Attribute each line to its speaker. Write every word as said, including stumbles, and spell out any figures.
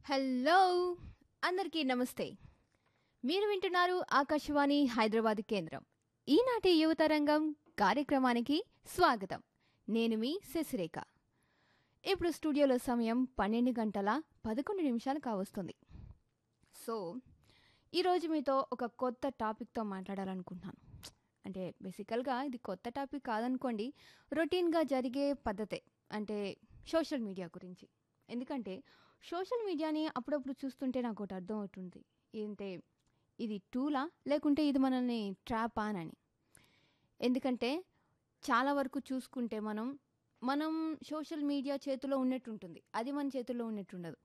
Speaker 1: Hello అందరికీ నమస్తే. మీరు వింటున్నారు ఆకాశవాణి హైదరాబాద్ కేంద్రం. ఈనాటి యువతరంగం కార్యక్రమానికి స్వాగతం. నేను మీ శశిరేఖ. ఇప్పుడు స్టూడియోలో సమయం పన్నెండు గంటల పదకొండు నిమిషాలు కావస్తుంది. సో ఈరోజు మీతో ఒక కొత్త టాపిక్తో మాట్లాడాలనుకుంటున్నాను. అంటే బేసికల్గా ఇది కొత్త టాపిక్ కాదనుకోండి, రొటీన్గా జరిగే పద్ధతే, అంటే సోషల్ మీడియా గురించి. ఎందుకంటే సోషల్ మీడియాని అప్పుడప్పుడు చూస్తుంటే నాకు ఒకటి అర్థం అవుతుంది. ఏంటంటే ఇది టూలా లేకుంటే ఇది మనల్ని ట్రాపా అని. ఎందుకంటే చాలా వరకు చూసుకుంటే మనం మనం సోషల్ మీడియా చేతిలో ఉన్నట్టుంటుంది, అది మన చేతుల్లో ఉన్నట్టుండదు.